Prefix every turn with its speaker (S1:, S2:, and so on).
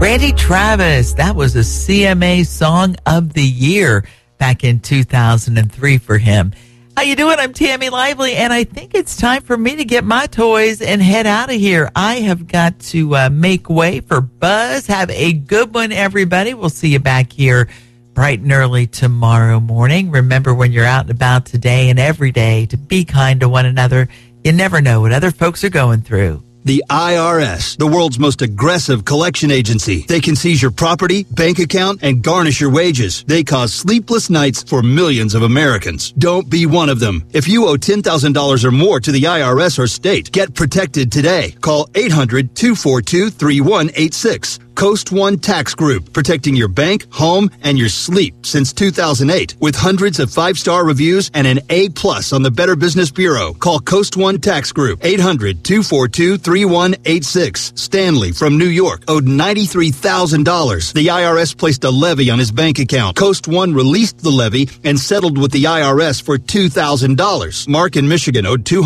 S1: Randy Travis, that was a CMA Song of the Year back in 2003 for him. How you doing? I'm Tammy Lively, and I think it's time for me to get my toys and head out of here. I have got to make way for Buzz. Have a good one, everybody. We'll see you back here bright and early tomorrow morning. Remember, when you're out and about today and every day, to be kind to one another. You never know what other folks are going through.
S2: The IRS, the world's most aggressive collection agency. They can seize your property, bank account, and garnish your wages. They cause sleepless nights for millions of Americans. Don't be one of them. If you owe $10,000 or more to the IRS or state, get protected today. Call 800-242-3186. Coast One Tax Group, protecting your bank, home, and your sleep since 2008. With hundreds of 5-star reviews and an A+ on the Better Business Bureau. Call Coast One Tax Group, 800-242-3186. Stanley from New York owed $93,000. The IRS placed a levy on his bank account. Coast One released the levy and settled with the IRS for $2,000. Mark in Michigan owed